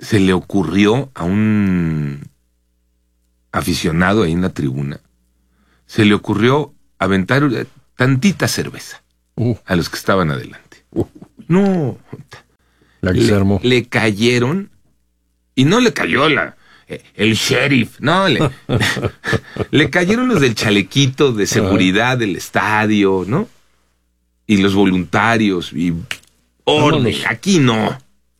se le ocurrió a un aficionado ahí en la tribuna, se le ocurrió aventar tantita cerveza a los que estaban adelante. No, la que se armó. Le cayeron, y no le cayó el sheriff, no, le cayeron los del chalequito de seguridad del estadio, ¿no? Y los voluntarios, y orden, aquí no.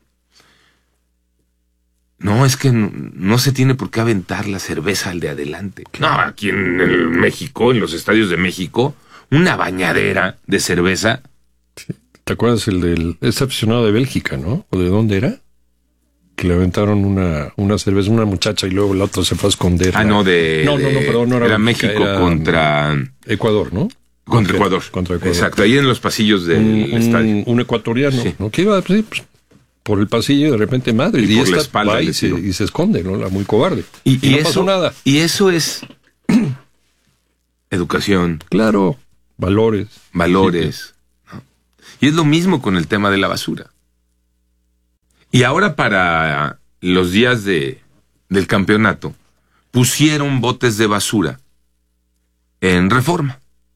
No, es que no se tiene por qué aventar la cerveza al de adelante. No, aquí en México, en los estadios de México, una bañadera de cerveza. Sí. ¿Te acuerdas ese aficionado de Bélgica, no? ¿O de dónde era? Que le aventaron una cerveza a una muchacha y luego la otra se fue a esconder. Ah, no, perdón, no era México contra Ecuador, ¿no? Contra Ecuador. Exacto, ahí en los pasillos del estadio. Un ecuatoriano, sí. ¿no? Que iba pues, por el pasillo y de repente madre. Y por la espalda y se esconde, ¿no? La muy cobarde. Y no eso, pasó nada. Y eso es educación. Claro, valores. Sí. ¿No? Y es lo mismo con el tema de la basura. Y ahora para los días del campeonato, pusieron botes de basura en Reforma.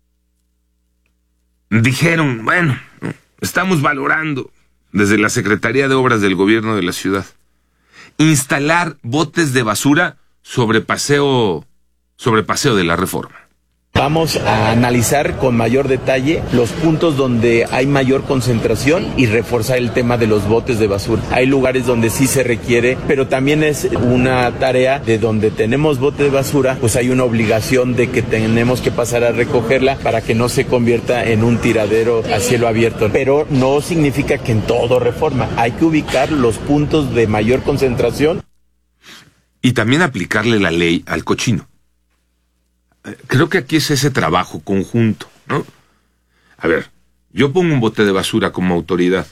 Dijeron, bueno, estamos valorando desde la Secretaría de Obras del Gobierno de la ciudad instalar botes de basura sobre paseo de la Reforma. Vamos a analizar con mayor detalle los puntos donde hay mayor concentración y reforzar el tema de los botes de basura. Hay lugares donde sí se requiere, pero también es una tarea de donde tenemos bote de basura, pues hay una obligación de que tenemos que pasar a recogerla para que no se convierta en un tiradero a cielo abierto. Pero no significa que en todo Reforma. Hay que ubicar los puntos de mayor concentración. Y también aplicarle la ley al cochino. Creo que aquí es ese trabajo conjunto, ¿no? A ver, yo pongo un bote de basura como autoridad.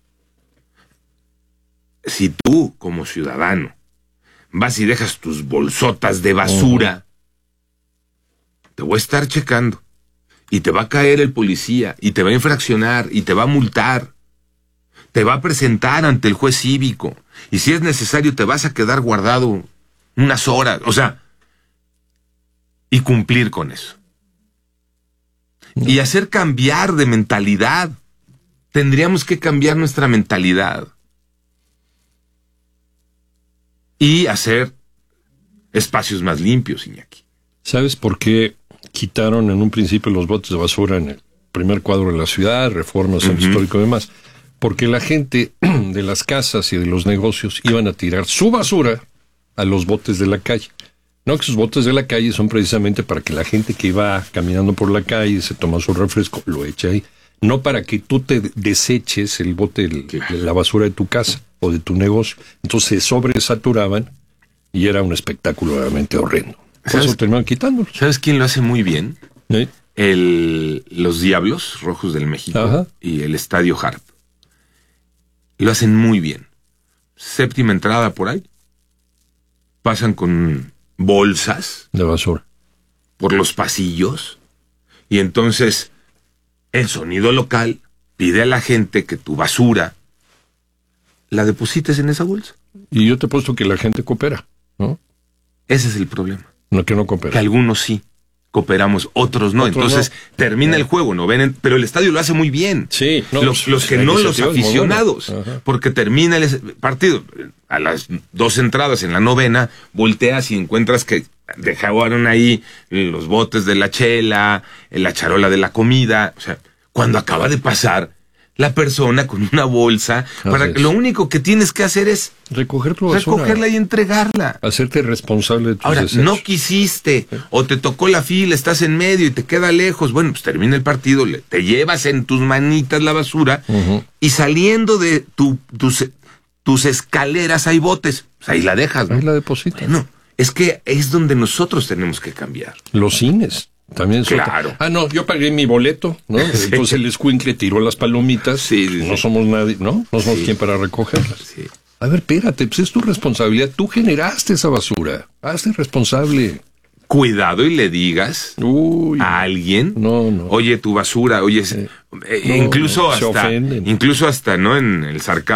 Si tú, como ciudadano, vas y dejas tus bolsotas de basura, te voy a estar checando. Y te va a caer el policía, y te va a infraccionar, y te va a multar. Te va a presentar ante el juez cívico. Y si es necesario, te vas a quedar guardado unas horas. O sea, y cumplir con eso. Y hacer cambiar de mentalidad. Tendríamos que cambiar nuestra mentalidad. Y hacer espacios más limpios, Iñaki. ¿Sabes por qué quitaron en un principio los botes de basura en el primer cuadro de la ciudad, Reforma, Centro Histórico y demás? Porque la gente de las casas y de los negocios iban a tirar su basura a los botes de la calle. No, que esos botes de la calle son precisamente para que la gente que va caminando por la calle se toma su refresco, lo eche ahí. No para que tú te deseches el bote, la basura de tu casa o de tu negocio. Entonces se sobresaturaban y era un espectáculo realmente horrendo. Por eso terminaron quitándolos. ¿Sabes quién lo hace muy bien? ¿Sí? Los Diablos Rojos del México. Ajá. Y el Estadio Harp. Lo hacen muy bien. Séptima entrada por ahí. Pasan con bolsas de basura por los pasillos y entonces el sonido local pide a la gente que tu basura la deposites en esa bolsa. Y yo te he puesto que la gente coopera, ¿no? Ese es el problema. No, que no coopera. Que algunos sí cooperamos, otros no. Entonces termina el juego, ¿no ven? Pero el estadio lo hace muy bien. Sí. No, los que no, los aficionados. Porque termina el partido. A las 2 entradas en la novena, volteas y encuentras que dejaron ahí los botes de la chela, la charola de la comida. O sea, cuando acaba de pasar, la persona con una bolsa, lo único que tienes que hacer es recoger tu basura, recogerla y entregarla. Hacerte responsable de tus desechos. Ahora, no quisiste, o te tocó la fila, estás en medio y te queda lejos. Bueno, pues termina el partido, te llevas en tus manitas la basura y saliendo de tus escaleras hay botes. Pues ahí la dejas, ¿no? Ahí la depositas. Bueno, es que es donde nosotros tenemos que cambiar. Los cines. También claro. No, yo pagué mi boleto, ¿no? Sí. Entonces el escuincle tiró las palomitas. Sí. No somos nadie, ¿no? No somos quien para recogerlas. Sí. A ver, espérate, pues es tu responsabilidad. Tú generaste esa basura. Hazte responsable. Cuidado y le digas a alguien, no. Oye, tu basura, oye, incluso hasta, ¿no? En el sarcasmo.